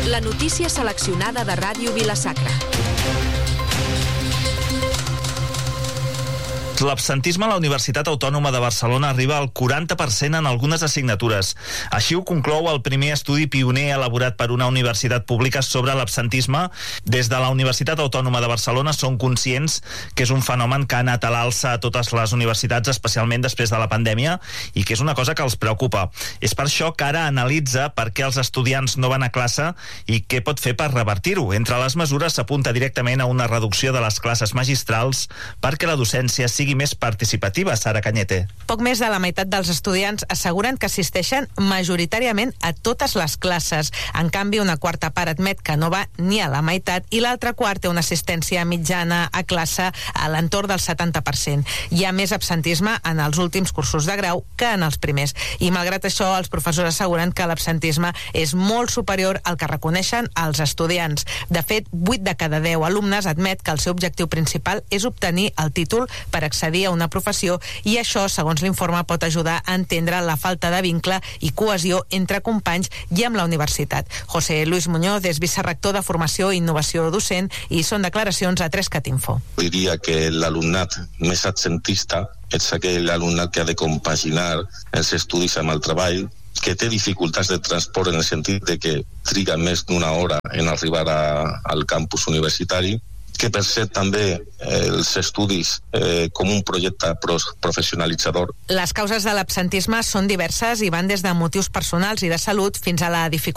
La notícia seleccionada de Ràdio Vila-sacra. L'absentisme a la Universitat Autònoma de Barcelona arriba al 40% en algunes assignatures. Així ho conclou el primer estudi pioner elaborat per una universitat pública sobre l'absentisme. Des de la Universitat Autònoma de Barcelona són conscients que és un fenomen que ha anat a l'alça a totes les universitats, especialment després de la pandèmia, i que és una cosa que els preocupa. És per això que ara analitza per què els estudiants no van a classe i què pot fer per revertir-ho. Entre les mesures s'apunta directament a una reducció de les classes magistrals perquè la docència sigui més participativa. Sara Cañete. Poc més de la meitat dels estudiants asseguren que assisteixen majoritàriament a totes les classes. En canvi, una quarta part admet que no va ni a la meitat i l'altra quart té una assistència mitjana a classe a l'entorn del 70%. Hi ha més absentisme en els últims cursos de grau que en els primers. I malgrat això, els professors asseguren que l'absentisme és molt superior al que reconeixen els estudiants. De fet, 8 de cada 10 alumnes admet que el seu objectiu principal és obtenir el títol per accedir a una professió, i això, segons l'informe, pot ajudar a entendre la falta de vincle i cohesió entre companys i amb la universitat. José Luis Muñoz és vicerrector de Formació i Innovació Docent i són declaracions a 3catinfo. Diria que l'alumnat més absentista és aquell alumnat que ha de compaginar els estudis amb el treball, que té dificultats de transport en el sentit de que triga més d'una hora en arribar al campus universitari, que percep també els estudis com un projecte professionalitzador. Les causes de l'absentisme són diverses i van des de motius personals i de salut fins a la dificultat